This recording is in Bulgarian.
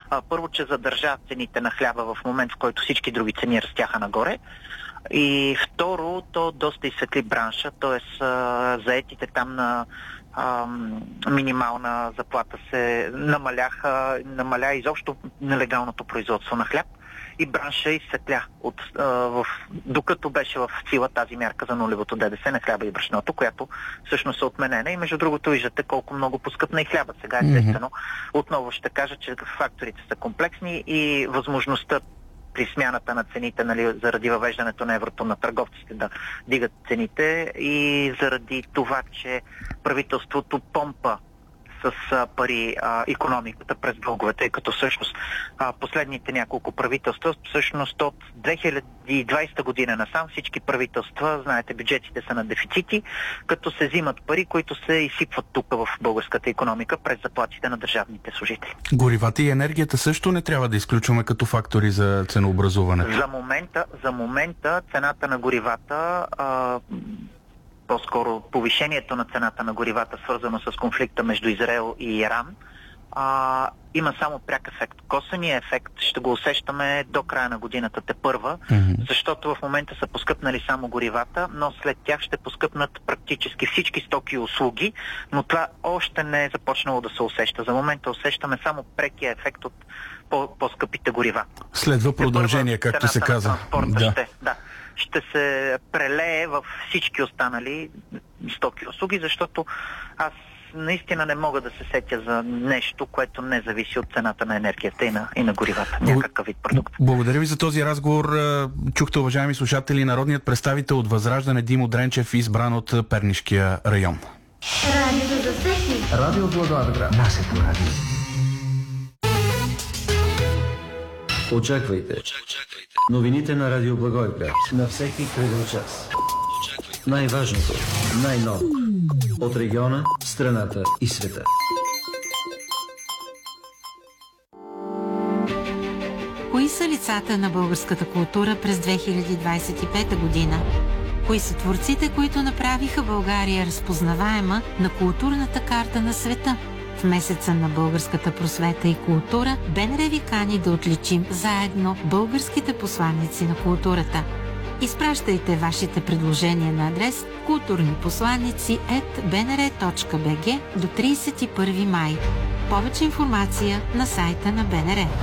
Първо, че задържа цените на хляба в момент, в който всички други цени растяха нагоре. И второ, то доста изсветли бранша, т.е. заетите там на минимална заплата се намаля изобщо нелегалното производство на хляб и бранша изсветля докато беше в сила тази мярка за нулевото ДДС на хляба и брашното, която всъщност е отменена. И между другото виждате колко много поскъпна и хляба. Сега естествено отново ще кажа, че факторите са комплексни и възможността при смяната на цените, заради въвеждането на еврото на търговците да дигат цените и заради това, че правителството помпа с пари икономиката през дългове, тъй като всъщност последните няколко правителства, всъщност от 2020 година насам всички правителства, знаете, бюджетите са на дефицити, като се взимат пари, които се изсипват тук в българската икономика през заплатите на държавните служители. Горивата и енергията също не трябва да изключваме като фактори за ценообразуването. За момента цената на горивата, по-скоро повишението на цената на горивата, свързано с конфликта между Израел и Иран, има само пряк ефект. Косвеният ефект ще го усещаме до края на годината тепърва, защото в момента са поскъпнали само горивата, но след тях ще поскъпнат практически всички стоки и услуги, но това още не е започнало да се усеща. За момента усещаме само прекия ефект от по-скъпите горива. Следва продължение, както се каза. Ще се прелее в всички останали стоки и услуги, защото аз наистина не мога да се сетя за нещо, което не зависи от цената на енергията и на горивата. Някакъв вид продукт. Благодаря ви за този разговор. Чухте, уважаеми слушатели, народният представител от Възраждане Димо Дренчев, избран от Пернишкия район. Радио за всеки. Радио Благоевград. Нашето радио. Очаквайте. Новините на Радио Благоевград. На всеки преден час. Най-важното, най-ново. От региона, страната и света. Кои са лицата на българската култура през 2025 година? Кои са творците, които направиха България разпознаваема на културната карта на света? В месеца на българската просвета и култура БНР ви кани да отличим заедно българските посланици на културата. Изпращайте вашите предложения на адрес kulturniposlanici@bnr.bg до 31 май. Повече информация на сайта на БНР.